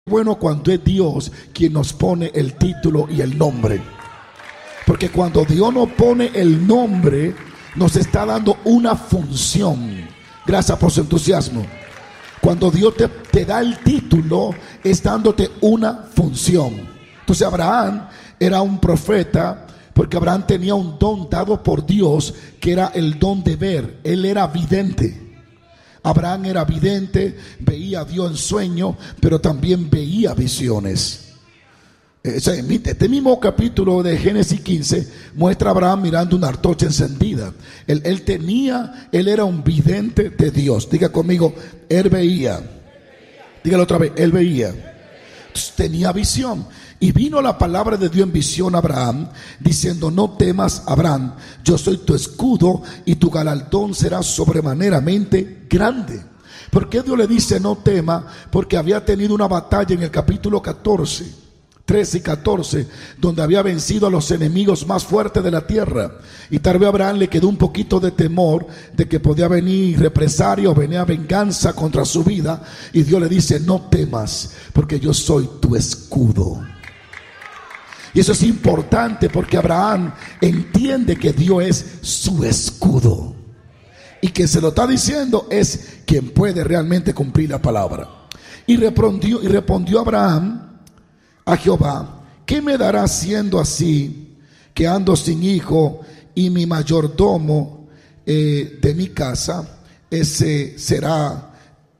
Bueno, cuando es Dios quien nos pone el título y el nombre. Porque cuando Dios nos pone el nombre, nos está dando una función. Gracias por su entusiasmo. Cuando Dios te da el título, es dándote una función. Entonces Abraham era un profeta, porque Abraham tenía un don dado por Dios, que era el don de ver. Él era vidente. Abraham era vidente, veía a Dios en sueño, pero también veía visiones. Este mismo capítulo de Génesis 15 muestra a Abraham mirando una antorcha encendida. Él era un vidente de Dios. Diga conmigo, él veía. Dígalo otra vez, él veía. Entonces, tenía visión. Y vino la palabra de Dios en visión a Abraham, diciendo: no temas, Abraham, yo soy tu escudo y tu galardón será sobremaneramente grande. ¿Por qué Dios le dice no tema? Porque había tenido una batalla en el capítulo 13 y 14, donde había vencido a los enemigos más fuertes de la tierra. Y tal vez a Abraham le quedó un poquito de temor de que podía venir represalia o venía venganza contra su vida. Y Dios le dice: no temas, porque yo soy tu escudo. Y eso es importante, porque Abraham entiende que Dios es su escudo, y que se lo está diciendo es quien puede realmente cumplir la palabra. Y respondió Abraham a Jehová: ¿qué me dará siendo así, que ando sin hijo, y mi mayordomo de mi casa, ese será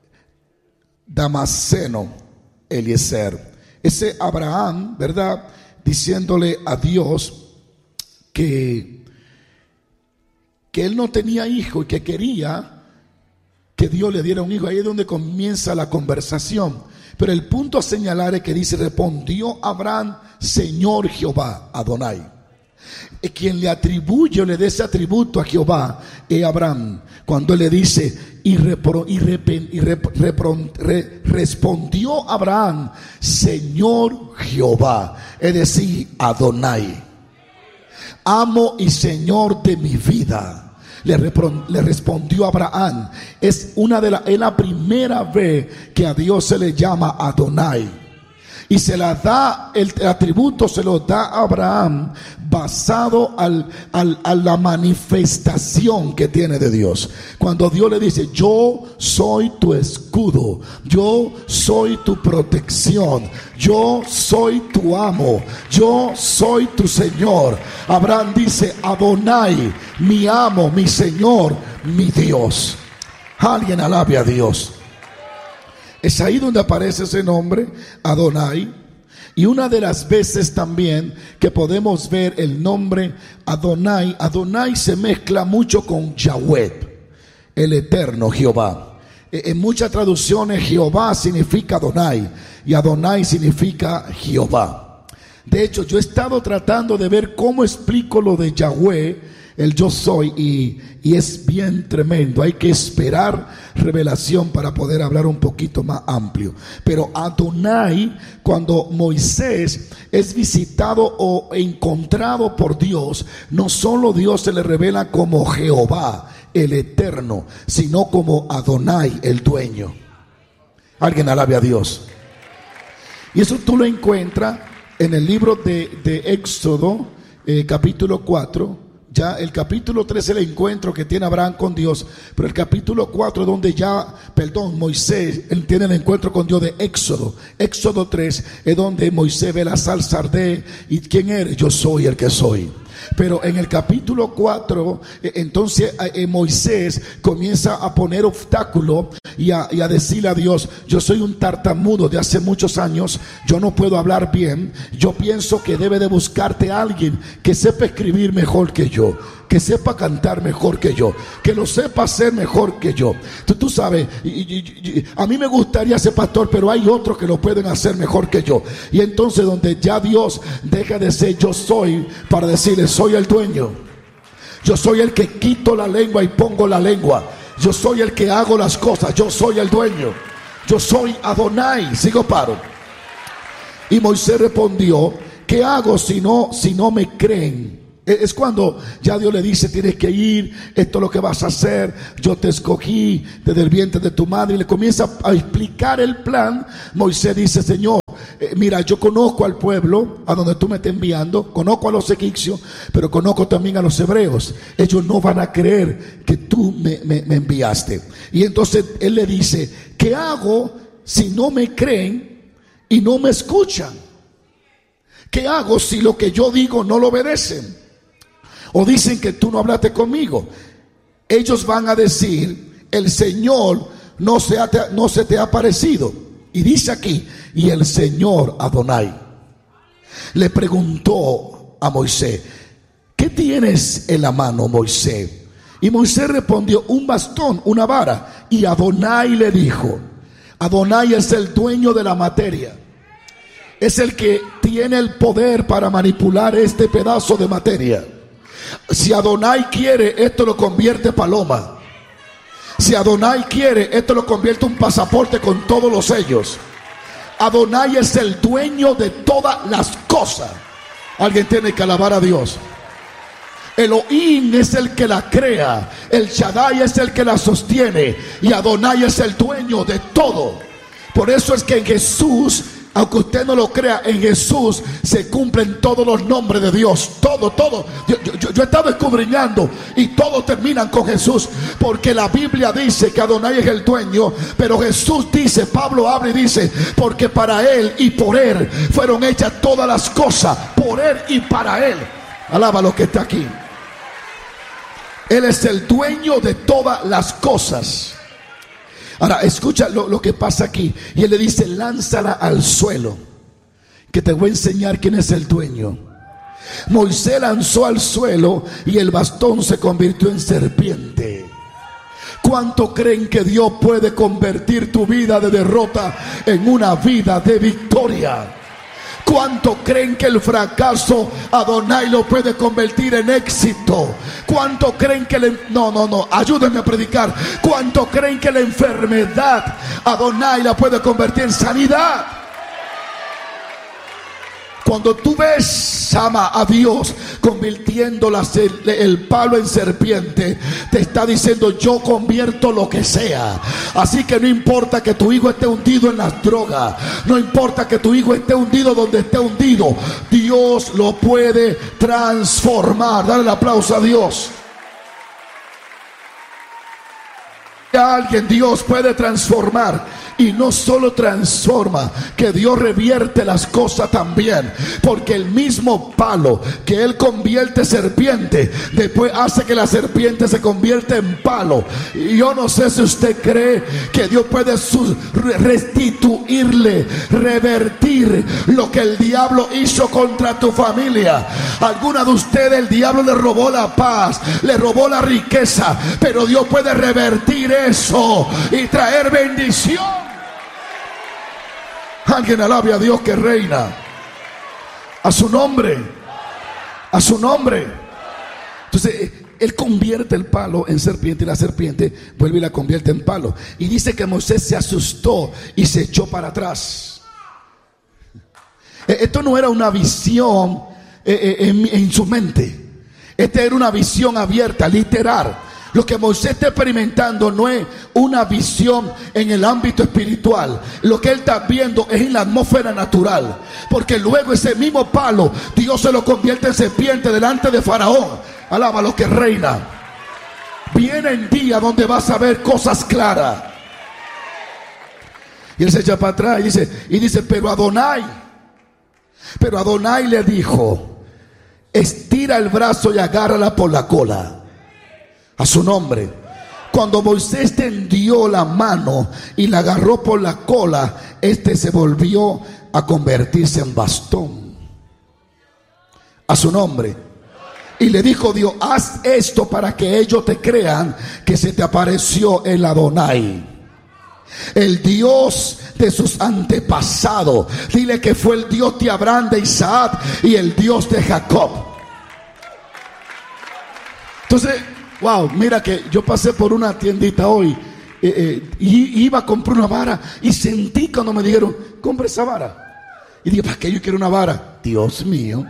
Damaseno Eliezer? Ese Abraham, ¿verdad?, diciéndole a Dios que él no tenía hijo y que quería que Dios le diera un hijo. Ahí es donde comienza la conversación. Pero el punto a señalar es que dice: respondió Abraham, Señor Jehová, Adonai. Quien le atribuye o le dé ese atributo a Jehová es Abraham, cuando él le dice: respondió Abraham, Señor Jehová, es decir, Adonai, amo y Señor de mi vida. Le respondió Abraham. Es la primera vez que a Dios se le llama Adonai. Y se la da, el atributo se lo da a Abraham basado a la manifestación que tiene de Dios. Cuando Dios le dice: yo soy tu escudo, yo soy tu protección, yo soy tu amo, yo soy tu Señor. Abraham dice: Adonai, mi amo, mi Señor, mi Dios. Alguien alabe a Dios. Es ahí donde aparece ese nombre, Adonai. Y una de las veces también que podemos ver el nombre Adonai, Adonai se mezcla mucho con Yahweh, el eterno Jehová. En muchas traducciones Jehová significa Adonai y Adonai significa Jehová. De hecho, yo he estado tratando de ver cómo explico lo de Yahweh, el yo soy, y es bien tremendo. Hay que esperar revelación para poder hablar un poquito más amplio. Pero Adonai, cuando Moisés es visitado o encontrado por Dios, no solo Dios se le revela como Jehová, el eterno, sino como Adonai, el dueño. Alguien alabe a Dios. Y eso tú lo encuentras en el libro de Éxodo, capítulo 4. Ya el capítulo 3 es el encuentro que tiene Abraham con Dios, pero el capítulo 4 es donde Moisés tiene el encuentro con Dios de Éxodo. Éxodo 3 es donde Moisés ve la salsa arder. ¿Y quién eres? Yo soy el que soy. Pero en el capítulo 4, entonces Moisés comienza a poner obstáculos y a decirle a Dios: yo soy un tartamudo de hace muchos años, yo no puedo hablar bien, yo pienso que debe de buscarte alguien que sepa escribir mejor que yo, que sepa cantar mejor que yo, que lo sepa hacer mejor que yo. Tú sabes, a mí me gustaría ser pastor, pero hay otros que lo pueden hacer mejor que yo. Y entonces donde ya Dios deja de ser yo soy para decirle: soy el dueño, yo soy el que quito la lengua y pongo la lengua, yo soy el que hago las cosas, yo soy el dueño, yo soy Adonai. Sigo paro. Y Moisés respondió: ¿qué hago si no me creen? Es cuando ya Dios le dice: tienes que ir, esto es lo que vas a hacer, yo te escogí desde el vientre de tu madre. Y le comienza a explicar el plan. Moisés dice: Señor, mira, yo conozco al pueblo a donde tú me estás enviando, conozco a los egipcios, pero conozco también a los hebreos. Ellos no van a creer que tú me enviaste. Y entonces él le dice, ¿qué hago si no me creen y no me escuchan? ¿Qué hago si lo que yo digo no lo obedecen? O dicen que tú no hablaste conmigo. Ellos van a decir, el Señor no se te ha aparecido. Y dice aquí, y el Señor Adonai le preguntó a Moisés, ¿qué tienes en la mano, Moisés? Y Moisés respondió, un bastón, una vara. Y Adonai le dijo, Adonai es el dueño de la materia, es el que tiene el poder para manipular este pedazo de materia. Si Adonai quiere, esto lo convierte en paloma. Si Adonai quiere, esto lo convierte en un pasaporte con todos los sellos. Adonai es el dueño de todas las cosas. Alguien tiene que alabar a Dios. Elohim es el que la crea, el Shaddai es el que la sostiene, y Adonai es el dueño de todo. Por eso es que en Jesús, aunque usted no lo crea, en Jesús se cumplen todos los nombres de Dios. Todo. Yo he estado escudriñando y todos terminan con Jesús, porque la Biblia dice que Adonai es el dueño, pero Jesús dice, Pablo habla y dice, porque para Él y por Él fueron hechas todas las cosas, por Él y para Él. Alaba lo que está aquí. Él es el dueño de todas las cosas. Ahora escucha lo que pasa aquí. Y él le dice, lánzala al suelo, que te voy a enseñar quién es el dueño. Moisés lanzó al suelo y el bastón se convirtió en serpiente. ¿Cuánto creen que Dios puede convertir tu vida de derrota en una vida de victoria? ¿Cuánto creen que el fracaso Adonai lo puede convertir en éxito? ¿Cuánto creen que ayúdenme a predicar. ¿Cuánto creen que la enfermedad Adonai la puede convertir en sanidad? Cuando tú ves, ama a Dios convirtiendo el palo en serpiente, te está diciendo, yo convierto lo que sea. Así que no importa que tu hijo esté hundido en las drogas, no importa que tu hijo esté hundido donde esté hundido, Dios lo puede transformar. Dale el aplauso a Dios. A alguien Dios puede transformar. Y no solo transforma, que Dios revierte las cosas también, porque el mismo palo que Él convierte en serpiente, después hace que la serpiente se convierta en palo. Y yo no sé si usted cree que Dios puede restituirle, revertir lo que el diablo hizo contra tu familia. Alguna de ustedes el diablo le robó la paz, le robó la riqueza, pero Dios puede revertir eso y traer bendición. Alguien alabe a Dios que reina. A su nombre. A su nombre. Entonces Él convierte el palo en serpiente y la serpiente vuelve y la convierte en palo. Y dice que Moisés se asustó y se echó para atrás. Esto no era una visión en su mente. Esta era una visión abierta, literal. Lo que Moisés está experimentando no es una visión en el ámbito espiritual. Lo que él está viendo es en la atmósfera natural. Porque luego ese mismo palo Dios se lo convierte en serpiente delante de Faraón. Alaba lo que reina. Vienen días donde vas a ver cosas claras. Y él se echa para atrás y dice, pero Adonai le dijo, estira el brazo y agárrala por la cola. A su nombre. Cuando Moisés tendió la mano y la agarró por la cola, se volvió a convertirse en bastón. A su nombre. Y le dijo Dios, haz esto para que ellos te crean que se te apareció el Adonai, el Dios de sus antepasados. Dile que fue el Dios de Abraham, de Isaac y el Dios de Jacob. Entonces, wow, mira que yo pasé por una tiendita hoy y iba a comprar una vara y sentí cuando me dijeron, compre esa vara. Y dije, ¿para qué yo quiero una vara? Dios mío.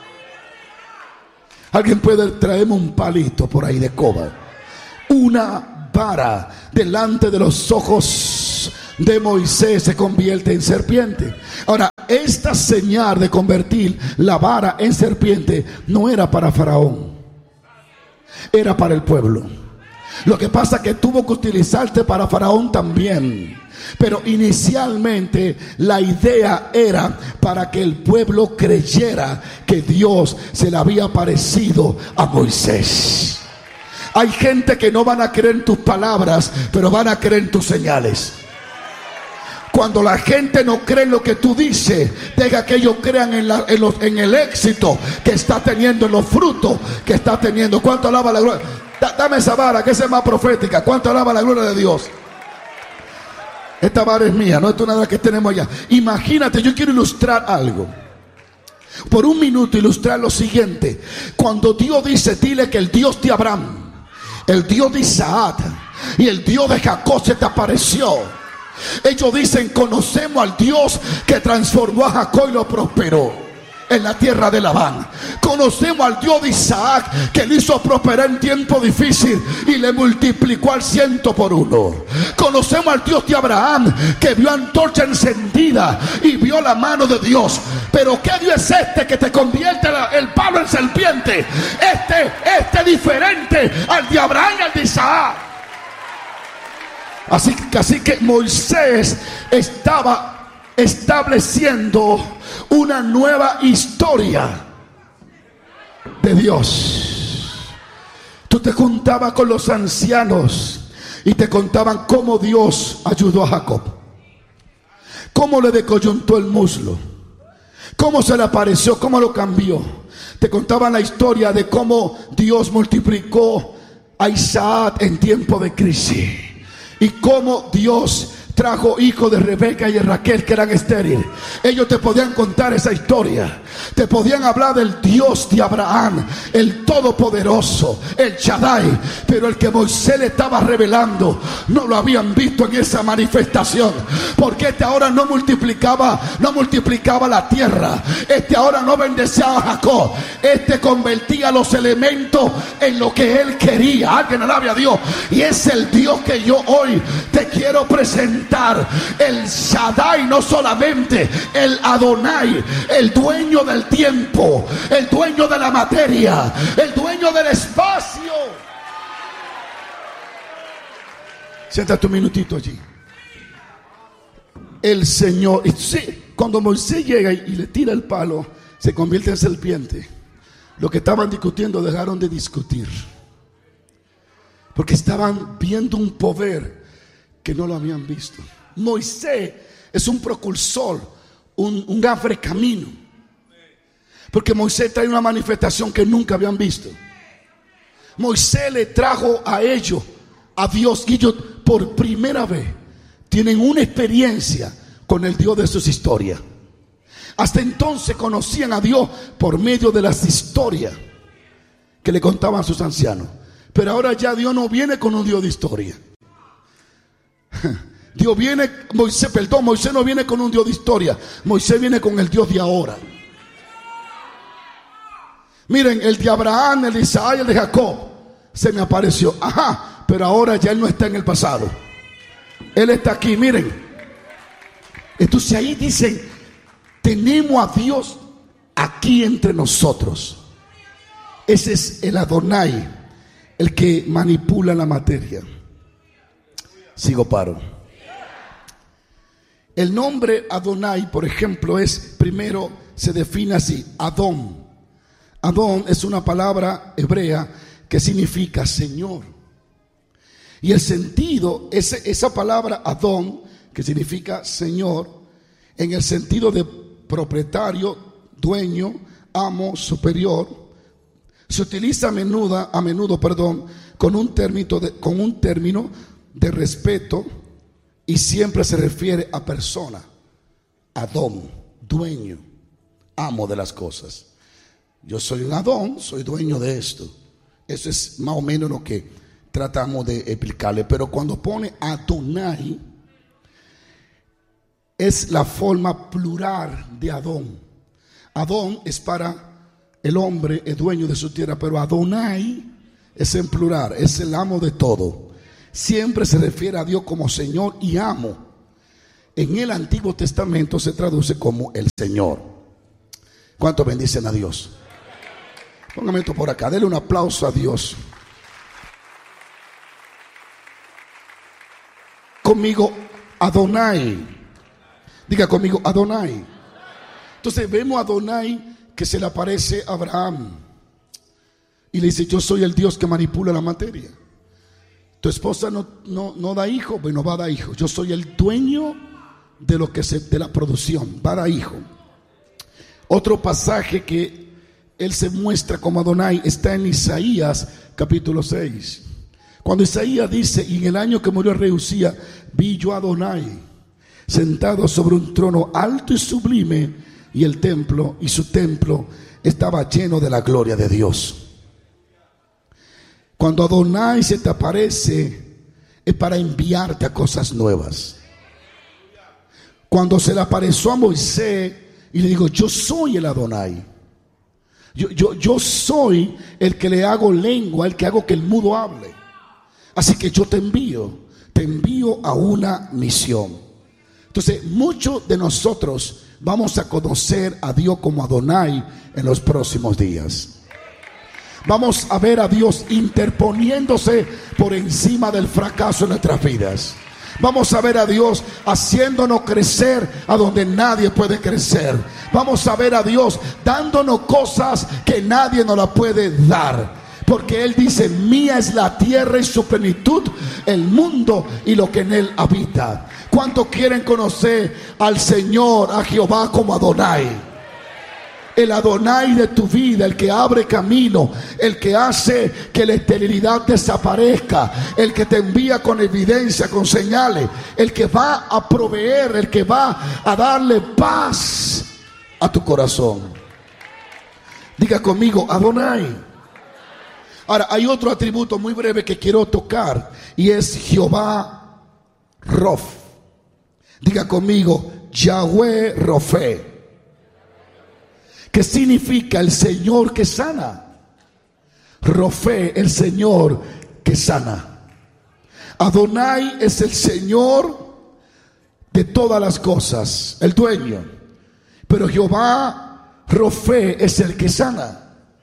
Alguien puede traerme un palito por ahí de coba. Una vara delante de los ojos de Moisés se convierte en serpiente. Ahora, esta señal de convertir la vara en serpiente no era para Faraón, era para el pueblo. Lo que pasa es que tuvo que utilizarse para Faraón también, pero inicialmente la idea era para que el pueblo creyera que Dios se le había aparecido a Moisés. Hay gente que no van a creer en tus palabras, pero van a creer en tus señales. Cuando la gente no cree en lo que tú dices, deja que ellos crean en el éxito que está teniendo, en los frutos que está teniendo. ¿Cuánto alaba la gloria? Dame esa vara, que esa es más profética. ¿Cuánto alaba la gloria de Dios? Esta vara es mía, no es una de las que tenemos allá. Imagínate, yo quiero ilustrar algo. Por un minuto ilustrar lo siguiente. Cuando Dios dice, dile que el Dios de Abraham, el Dios de Isaac y el Dios de Jacob se te apareció. Ellos dicen, conocemos al Dios que transformó a Jacob y lo prosperó en la tierra de Labán. Conocemos al Dios de Isaac, que le hizo prosperar en tiempo difícil y le multiplicó al 100 por 1. Conocemos al Dios de Abraham, que vio antorcha encendida y vio la mano de Dios. Pero ¿qué Dios es este que te convierte el palo en serpiente? Este diferente al de Abraham y al de Isaac. Así que Moisés estaba estableciendo una nueva historia de Dios. Tú te juntabas con los ancianos y te contaban cómo Dios ayudó a Jacob, cómo le descoyuntó el muslo, cómo se le apareció, cómo lo cambió. Te contaban la historia de cómo Dios multiplicó a Isaac en tiempo de crisis, y cómo Dios trajo hijos de Rebeca y de Raquel que eran estériles. Ellos te podían contar esa historia. Te podían hablar del Dios de Abraham, el Todopoderoso, el Shaddai. Pero el que Moisés le estaba revelando, no lo habían visto en esa manifestación. Porque este ahora no multiplicaba la tierra. Este ahora no bendecía a Jacob. Este convertía los elementos en lo que él quería. Alguien alabe a Dios. Y es el Dios que yo hoy te quiero presentar. El Shaddai, no solamente el Adonai, el dueño del tiempo, el dueño de la materia, el dueño del espacio. Siéntate un minutito allí. El Señor, y sí, cuando Moisés llega y le tira el palo, se convierte en serpiente. Lo que estaban discutiendo dejaron de discutir, porque estaban viendo un poder que no lo habían visto. Moisés es un precursor, un abre camino, porque Moisés trae una manifestación que nunca habían visto. Moisés le trajo a ellos a Dios, y ellos por primera vez tienen una experiencia con el Dios de sus historias. Hasta entonces conocían a Dios por medio de las historias que le contaban sus ancianos, pero ahora ya Dios no viene con un Dios de historia. Moisés no viene con un Dios de historia. Moisés viene con el Dios de ahora. Miren, el de Abraham, el de Isaac, el de Jacob se me apareció. Ajá, pero ahora ya él no está en el pasado. Él está aquí, miren. Entonces ahí dicen, tenemos a Dios aquí entre nosotros. Ese es el Adonai, el que manipula la materia. Sigo paro. El nombre Adonai, por ejemplo, primero se define así: Adón. Adón es una palabra hebrea que significa Señor. Y el sentido, esa palabra Adón, que significa Señor, en el sentido de propietario, dueño, amo, superior, se utiliza a menudo, con un término de respeto, y siempre se refiere a persona. Adón, dueño, amo de las cosas. Yo soy un Adón, soy dueño de esto. Eso es más o menos lo que tratamos de explicarle. Pero cuando pone Adonai, es la forma plural de Adón. Adón es para el hombre, el dueño de su tierra, pero Adonai es en plural, es el amo de todo. Siempre se refiere a Dios como Señor y amo. en el Antiguo Testamento se traduce como el Señor. ¿Cuántos bendicen a Dios? Póngame esto por acá, denle un aplauso a Dios. Conmigo, Adonai. Diga conmigo, Adonai. Entonces vemos a Adonai que se le aparece a Abraham y le dice: yo soy el Dios que manipula la materia. Tu esposa no da hijo, bueno, va a dar hijo. Yo soy el dueño de lo que de la producción, va a dar hijo. Otro pasaje que él se muestra como Adonai está en Isaías capítulo 6. Cuando Isaías dice: y en el año que murió el rey Usía, vi yo a Adonai sentado sobre un trono alto y sublime, y el templo y su templo estaba lleno de la gloria de Dios. Cuando Adonai se te aparece, es para enviarte a cosas nuevas. Cuando se le apareció a Moisés y le digo: yo soy el Adonai, yo soy el que le hago lengua, el que hago que el mudo hable. Así que yo te envío a una misión. Entonces muchos de nosotros vamos a conocer a Dios como Adonai en los próximos días. Vamos a ver a Dios interponiéndose por encima del fracaso en nuestras vidas. Vamos a ver a Dios haciéndonos crecer a donde nadie puede crecer. Vamos a ver a Dios dándonos cosas que nadie nos la puede dar. Porque Él dice: mía es la tierra y su plenitud, el mundo y lo que en él habita. ¿Cuántos quieren conocer al Señor, a Jehová como Adonai? El Adonai de tu vida, el que abre camino, el que hace que la esterilidad desaparezca, el que te envía con evidencia, con señales, el que va a proveer, el que va a darle paz a tu corazón. Diga conmigo, Adonai. Ahora, hay otro atributo muy breve que quiero tocar, y es Jehová Rof. Diga conmigo, Yahweh Rofé. ¿Qué significa? El Señor que sana. Rofé, el Señor que sana. Adonai es el Señor de todas las cosas, el dueño. Pero Jehová Rofé es el que sana.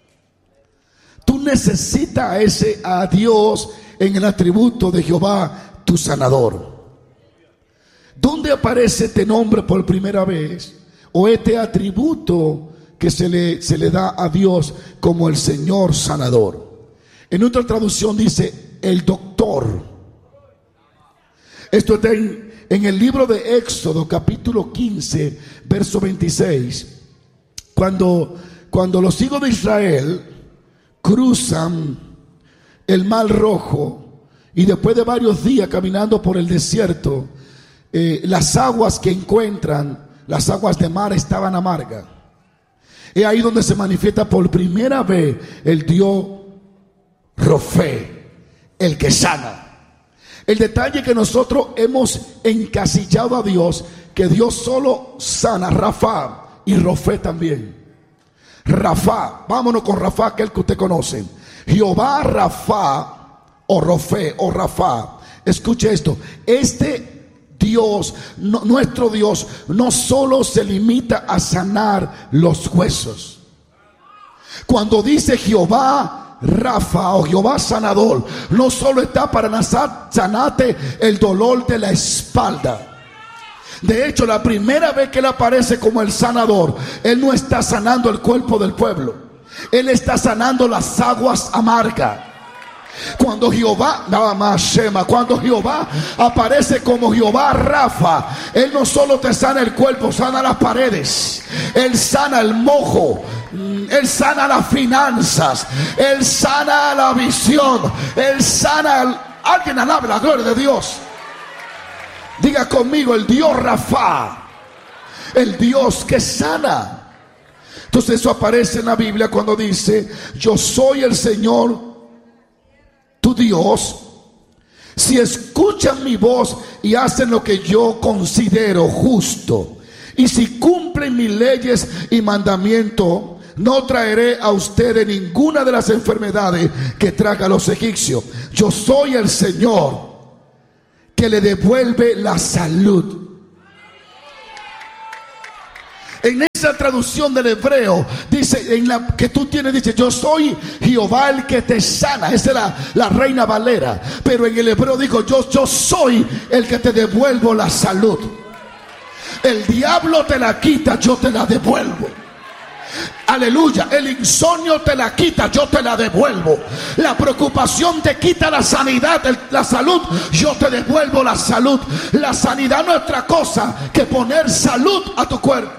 Tú necesitas a Dios en el atributo de Jehová, tu sanador. ¿Dónde aparece este nombre por primera vez? O este atributo que se le da a Dios como el Señor sanador. En otra traducción dice el doctor. Esto está en el libro de Éxodo capítulo 15 verso 26. Cuando los hijos de Israel cruzan el Mar Rojo y después de varios días caminando por el desierto, las aguas que encuentran, las aguas de mar, estaban amargas. Es ahí donde se manifiesta por primera vez el Dios Rofé, el que sana. El detalle que nosotros hemos encasillado a Dios, que Dios solo sana, Rafa y Rofé también. Rafa, vámonos con Rafa, aquel que usted conoce. Jehová Rafa o Rofé o Rafa. Escuche esto, Dios, nuestro Dios, no solo se limita a sanar los huesos. Cuando dice Jehová Rafa o Jehová sanador, no solo está para sanarte el dolor de la espalda. De hecho, la primera vez que Él aparece como el sanador, Él no está sanando el cuerpo del pueblo, Él está sanando las aguas amargas. Cuando Jehová aparece como Jehová Rafa, Él no solo te sana el cuerpo, sana las paredes, Él sana el mojo, Él sana las finanzas, Él sana la visión, Él sana alguien alabe la gloria de Dios. Diga conmigo, el Dios Rafa, el Dios que sana. Entonces eso aparece en la Biblia cuando dice: yo soy el Señor tu Dios, si escuchan mi voz y hacen lo que yo considero justo, y si cumplen mis leyes y mandamientos, no traeré a ustedes ninguna de las enfermedades que tragan los egipcios. Yo soy el Señor que le devuelve la salud. esa traducción del hebreo, dice en la que tú tienes, dice: yo soy Jehová el que te sana. Esa es la Reina Valera. Pero en el hebreo dijo: yo soy el que te devuelvo la salud. El diablo te la quita, yo te la devuelvo. Aleluya. El insomnio te la quita, yo te la devuelvo. La preocupación te quita la sanidad, la salud, yo te devuelvo la salud. La sanidad no es otra cosa que poner salud a tu cuerpo.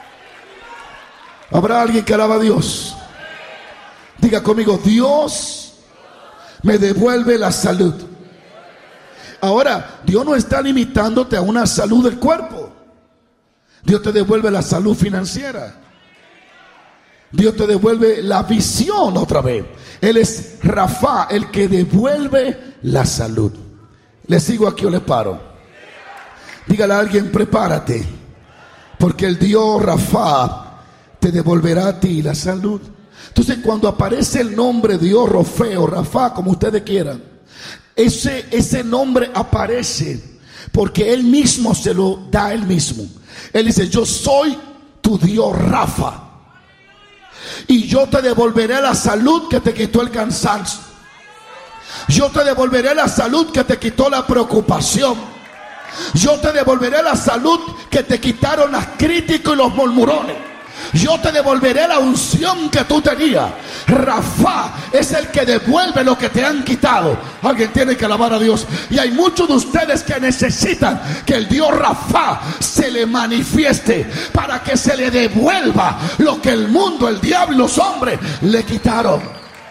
¿Habrá alguien que alaba a Dios? Diga conmigo: Dios me devuelve la salud. Ahora, Dios no está limitándote a una salud del cuerpo. Dios te devuelve la salud financiera. Dios te devuelve la visión otra vez. Él es Rafa, el que devuelve la salud. ¿Le sigo aquí o le paro? Dígale a alguien: prepárate, porque el Dios Rafa te devolverá a ti la salud. Entonces, cuando aparece el nombre Dios Rofeo, Rafa, como ustedes quieran, ese nombre aparece porque Él mismo se lo da Él mismo. Él dice: yo soy tu Dios Rafa, y yo te devolveré la salud que te quitó el cansancio. Yo te devolveré la salud que te quitó la preocupación. Yo te devolveré la salud que te quitaron las críticas y los murmurones. Yo te devolveré la unción que tú tenías. Rafa es el que devuelve lo que te han quitado. Alguien tiene que alabar a Dios. Y hay muchos de ustedes que necesitan que el Dios Rafa se le manifieste para que se le devuelva lo que el mundo, el diablo y los hombres le quitaron.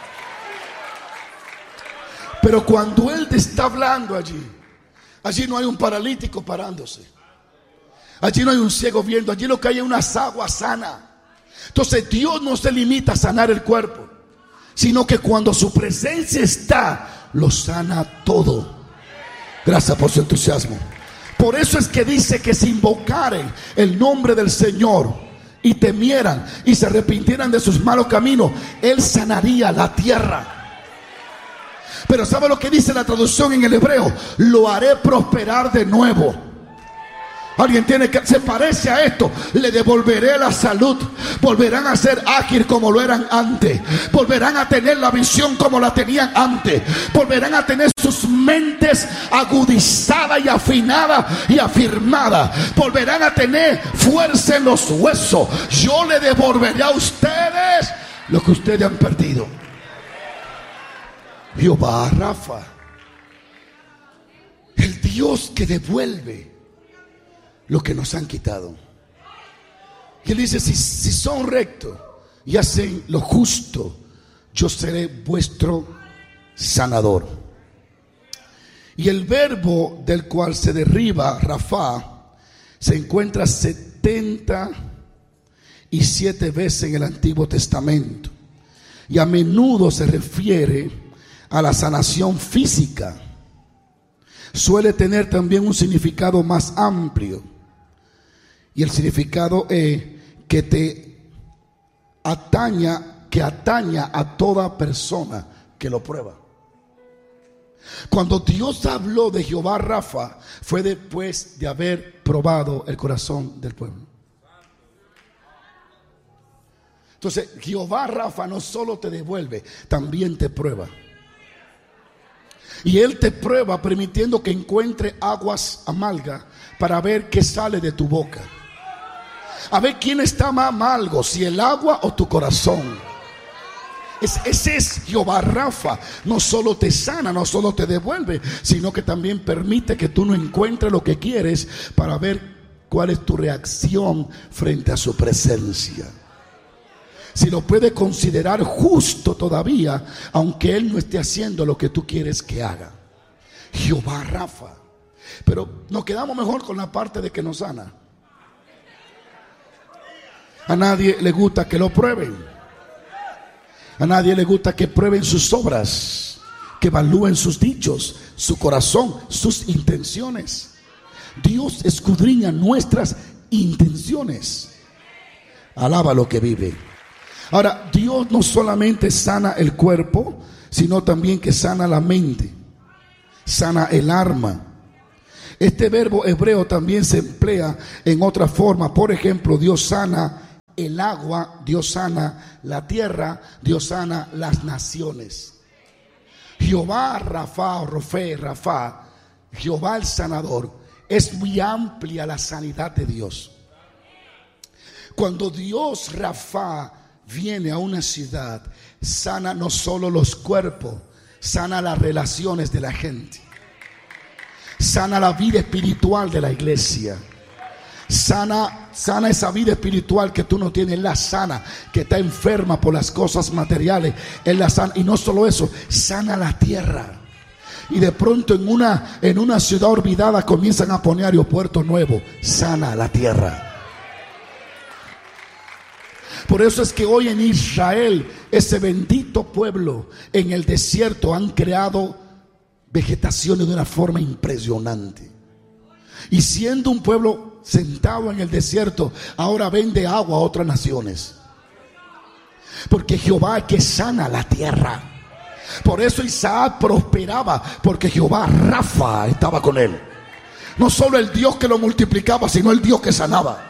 Pero cuando Él te está hablando allí no hay un paralítico parándose. Allí no hay un ciego viendo. Allí lo que hay es unas aguas sanas. Entonces Dios no se limita a sanar el cuerpo, sino que cuando su presencia está, lo sana todo. Gracias por su entusiasmo. Por eso es que dice que si invocaren el nombre del Señor y temieran y se arrepintieran de sus malos caminos, Él sanaría la tierra. Pero ¿sabe lo que dice la traducción en el hebreo? Lo haré prosperar de nuevo. Alguien tiene que, se parece a esto: le devolveré la salud. Volverán a ser ágil como lo eran antes. Volverán a tener la visión como la tenían antes. Volverán a tener sus mentes agudizadas y afinadas y afirmadas. Volverán a tener fuerza en los huesos. Yo le devolveré a ustedes lo que ustedes han perdido. Jehová Rafa, el Dios que devuelve lo que nos han quitado. Y Él dice: si son rectos y hacen lo justo, yo seré vuestro sanador. Y el verbo del cual se deriva Rafa se encuentra 77 veces en el Antiguo Testamento, y a menudo se refiere a la sanación física. Suele tener también un significado más amplio, y el significado es que te ataña a toda persona que lo prueba. Cuando Dios habló de Jehová Rafa, fue después de haber probado el corazón del pueblo. Entonces, Jehová Rafa no solo te devuelve, también te prueba. Y Él te prueba permitiendo que encuentre aguas amargas para ver qué sale de tu boca. A ver quién está más amargo, si el agua o tu corazón. Ese es Jehová Rafa. No solo te sana, no solo te devuelve, sino que también permite que tú no encuentres lo que quieres, para ver cuál es tu reacción frente a su presencia. Si lo puedes considerar justo todavía, aunque Él no esté haciendo lo que tú quieres que haga. Jehová Rafa. Pero nos quedamos mejor con la parte de que nos sana. A nadie le gusta que lo prueben. A nadie le gusta que prueben sus obras, que evalúen sus dichos, su corazón, sus intenciones. Dios escudriña nuestras intenciones. Alaba lo que vive. Ahora, Dios no solamente sana el cuerpo, sino también que sana la mente, sana el alma. Este verbo hebreo también se emplea en otra forma. Por ejemplo, Dios sana el agua, Dios sana la tierra, Dios sana las naciones. Jehová Rafa, o Rofe, Rafa, Jehová el sanador. Es muy amplia la sanidad de Dios. Cuando Dios Rafa viene a una ciudad, sana no solo los cuerpos, sana las relaciones de la gente, sana la vida espiritual de la iglesia. Sana esa vida espiritual que tú no tienes. Él la sana, que está enferma por las cosas materiales. Él la sana. Y no solo eso, sana la tierra. Y de pronto en una ciudad olvidada comienzan a poner aeropuertos nuevos. Sana la tierra. Por eso es que hoy en Israel, ese bendito pueblo en el desierto, han creado vegetaciones de una forma impresionante. Y siendo un pueblo sentado en el desierto, ahora vende agua a otras naciones. Porque Jehová es que sana la tierra. Por eso Isaac prosperaba, porque Jehová Rafa estaba con él. No solo el Dios que lo multiplicaba, sino el Dios que sanaba.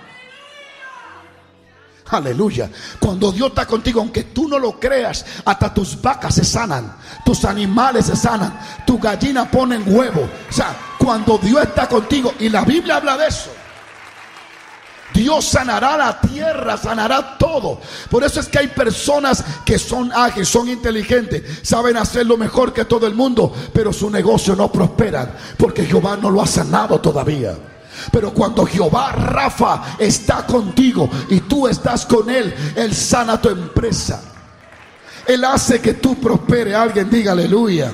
Aleluya. Cuando Dios está contigo, aunque tú no lo creas, hasta tus vacas se sanan, tus animales se sanan, tus gallinas ponen huevo. O sea, cuando Dios está contigo, y la Biblia habla de eso, Dios sanará la tierra, sanará todo. Por eso es que hay personas que son ágiles, son inteligentes, saben hacerlo mejor que todo el mundo, pero su negocio no prospera porque Jehová no lo ha sanado todavía. Pero cuando Jehová Rafa está contigo y tú estás con él, él sana tu empresa. Él hace que tú prosperes. Alguien diga aleluya.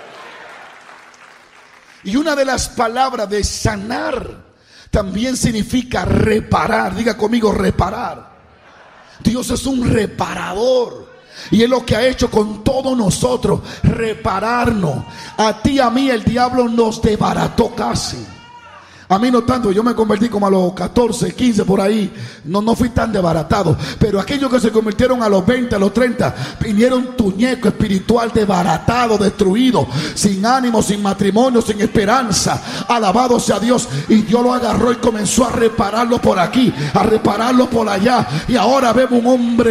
Y una de las palabras de sanar también significa reparar. Diga conmigo, reparar. Dios es un reparador. Y es lo que ha hecho con todos nosotros, repararnos. A ti y a mí el diablo nos desbarató casi. A mí no tanto, yo me convertí como a los 14, 15 por ahí. No fui tan desbaratado. Pero aquellos que se convirtieron a los 20, a los 30, vinieron tuñeco espiritual desbaratado, destruido, sin ánimo, sin matrimonio, sin esperanza. Alabado sea Dios. Y Dios lo agarró y comenzó a repararlo por aquí, a repararlo por allá. Y ahora vemos un hombre